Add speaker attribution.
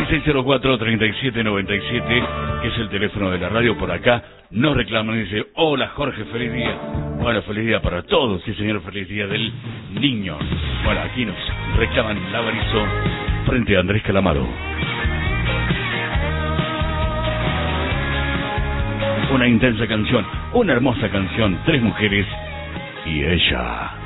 Speaker 1: 2604-3797, que es el teléfono de la radio. Por acá nos reclaman y dice: hola Jorge, feliz día. Bueno, feliz día para todos, sí señor, feliz día del niño. Bueno, aquí nos reclaman la Barizo frente a Andrés Calamaro. Una intensa canción, una hermosa canción, tres mujeres y ella.